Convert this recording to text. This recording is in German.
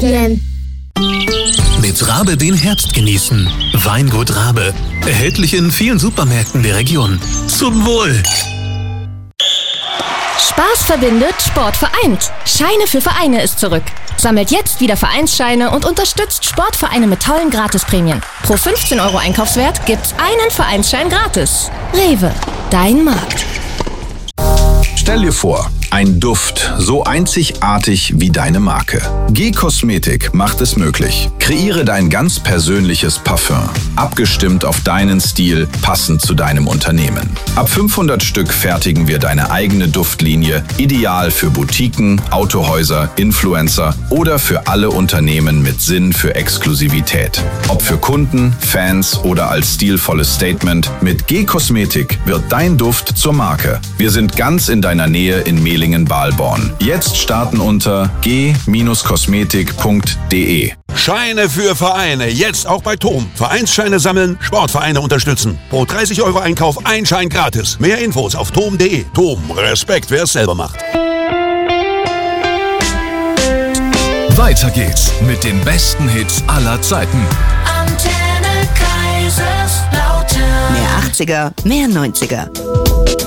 Gern. Mit Rabe den Herbst genießen. Weingut Rabe. Erhältlich in vielen Supermärkten der Region. Zum Wohl! Spaß verbindet, Sport vereint. Scheine für Vereine ist zurück. Sammelt jetzt wieder Vereinsscheine und unterstützt Sportvereine mit tollen Gratisprämien. Pro 15 € Einkaufswert gibt's einen Vereinsschein gratis. Rewe, dein Markt. Stell dir vor, ein Duft so einzigartig wie deine Marke. G-Kosmetik macht es möglich. Kreiere dein ganz persönliches Parfum. Abgestimmt auf deinen Stil, passend zu deinem Unternehmen. Ab 500 Stück fertigen wir deine eigene Duftlinie, ideal für Boutiquen, Autohäuser, Influencer oder für alle Unternehmen mit Sinn für Exklusivität. Ob für Kunden, Fans oder als stilvolles Statement, mit G-Kosmetik wird dein Duft zur Marke. Wir sind ganz in deiner Nähe in Mehlingen-Balborn. Jetzt starten unter g-kosmetik.de. Scheine für Vereine, jetzt auch bei TOM. Vereinsscheine sammeln, Sportvereine unterstützen. Pro 30 € Einkauf ein Schein gratis. Mehr Infos auf tom.de. TOM, Respekt, wer es selber macht. Weiter geht's mit den besten Hits aller Zeiten. Antenne Kaiserslautern. Mehr 80er, mehr 90er.